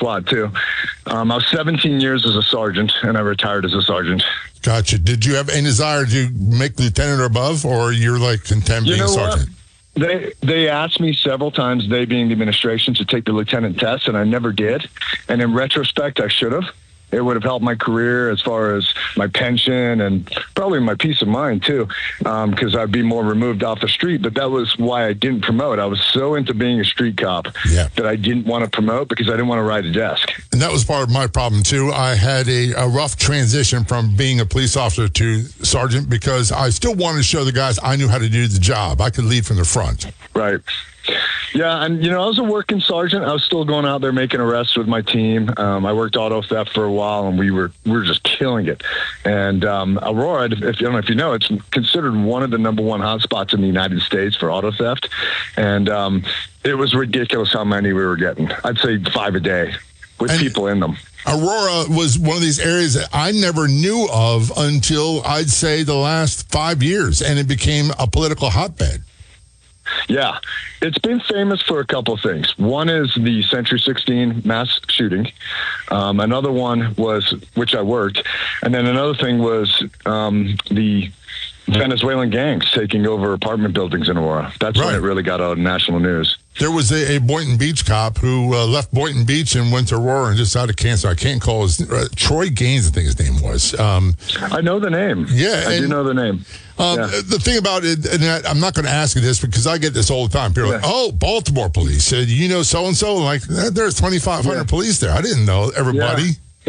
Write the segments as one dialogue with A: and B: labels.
A: SWAT too. I was 17 years as a sergeant, and I retired as a sergeant.
B: Gotcha. Did you have any desire to make lieutenant or above, or you're like content being a sergeant?
A: They asked me several times, they being the administration, to take the lieutenant test, and I never did. And in retrospect, I should have. It would have helped my career as far as my pension and probably my peace of mind too, because I'd be more removed off the street. But that was why I didn't promote. I was so into being a street cop that I didn't want to promote because I didn't want to ride a desk.
B: And that was part of my problem too. I had a rough transition from being a police officer to sergeant because I still wanted to show the guys I knew how to do the job. I could lead from the front.
A: Right. Yeah, and, I was a working sergeant. I was still going out there making arrests with my team. I worked auto theft for a while, and we were just killing it. And Aurora, if I don't know if you know, it's considered one of the number one hotspots in the United States for auto theft. And it was ridiculous how many we were getting. I'd say 5 a day with people in them.
B: Aurora was one of these areas that I never knew of until I'd say the last 5 years, and it became a political hotbed.
A: Yeah, it's been famous for a couple of things. One is the Century 16 mass shooting. Another one was, which I worked, and then another thing was the Venezuelan gangs taking over apartment buildings in Aurora. That's when it really got out in national news.
B: There was a Boynton Beach cop who left Boynton Beach and went to Aurora and just died of cancer. I can't call his Troy Gaines, I think his name was.
A: I know the name.
B: Yeah.
A: I do know the name.
B: The thing about it, and I'm not going to ask you this because I get this all the time. People are like, oh, Baltimore police. You know so-and-so? Like, there's 2,500 police there. I didn't know everybody.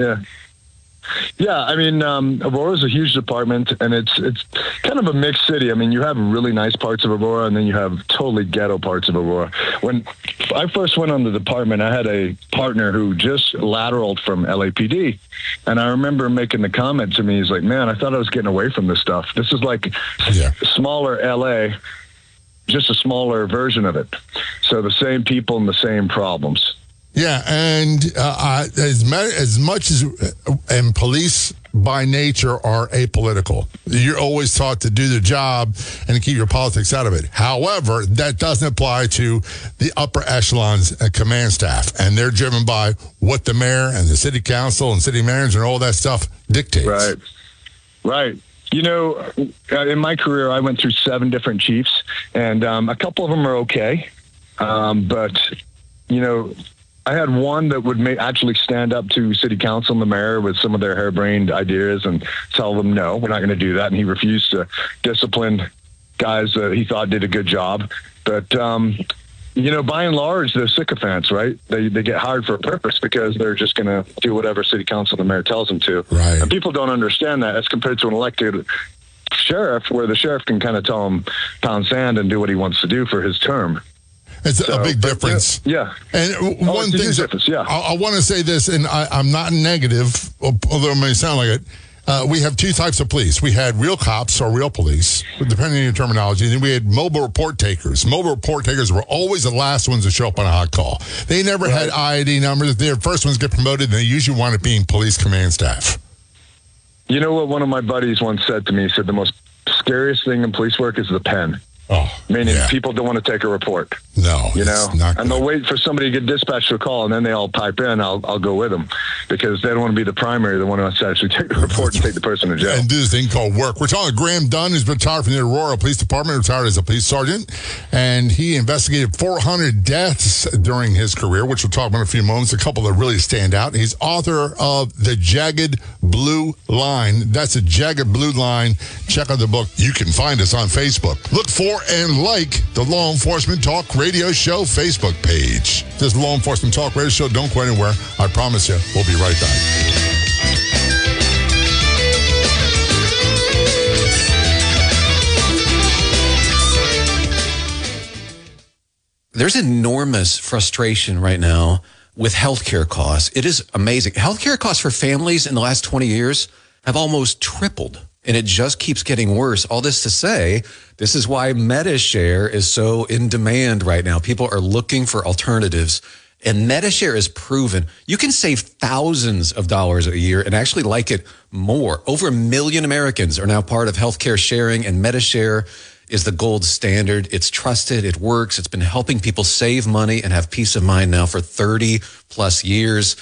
A: Yeah, I mean, Aurora's a huge department, and it's kind of a mixed city. I mean, you have really nice parts of Aurora, and then you have totally ghetto parts of Aurora. When I first went on the department, I had a partner who just lateraled from LAPD, and I remember making the comment to me, he's like, man, I thought I was getting away from this stuff. This is like smaller LA, just a smaller version of it. So the same people and the same problems.
B: Yeah, and as much as and police by nature are apolitical. You're always taught to do the job and to keep your politics out of it. However, that doesn't apply to the upper echelons and command staff, and they're driven by what the mayor and the city council and city manager and all that stuff dictates.
A: Right. You know, in my career, I went through 7 different chiefs, and a couple of them are okay, but you know, I had one that would actually stand up to city council and the mayor with some of their harebrained ideas and tell them, no, we're not going to do that. And he refused to discipline guys that he thought did a good job. But, you know, by and large, they're sycophants, right? They get hired for a purpose because they're just going to do whatever city council and the mayor tells them to.
B: Right.
A: And people don't understand that as compared to an elected sheriff, where the sheriff can kind of tell him pound sand and do what he wants to do for his term.
B: It's a big difference.
A: Yeah.
B: And one thing, I want to say this, and I'm not negative, although it may sound like it. We have 2 types of police. We had real cops or real police, depending on your terminology. And then we had mobile report takers. Mobile report takers were always the last ones to show up on a hot call. They never had IID numbers. They're the first ones to get promoted, and they usually wind up being police command staff. You know what one of my buddies once said to me? He said, the most scariest thing in police work is the pen. Meaning people don't want to take a report. No, you know, and they'll wait for somebody to get dispatched to a call, and then they all pipe in. I'll go with them because they don't want to be the primary. They want to actually take the report and take the person to jail. And do this thing called work. We're talking to Graham Dunn, who's retired from the Aurora Police Department, retired as a police sergeant, and he investigated 400 deaths during his career, which we'll talk about in a few moments. A couple that really stand out. He's author of The Jagged Blue Line. That's a Jagged Blue Line. Check out the book. You can find us on Facebook. Look for and like the Law Enforcement Talk Radio Show Facebook page. This Law Enforcement Talk Radio Show. Don't go anywhere. I promise you, we'll be right back.
C: There's enormous frustration right now with healthcare costs. It is amazing. Healthcare costs for families in the last 20 years have almost tripled, and it just keeps getting worse. All this to say, this is why MediShare is so in demand right now. People are looking for alternatives, and MediShare is proven you can save thousands of dollars a year and actually like it more. Over 1 million Americans are now part of healthcare sharing, and MediShare is the gold standard. It's trusted. It works. It's been helping people save money and have peace of mind now for 30 plus years.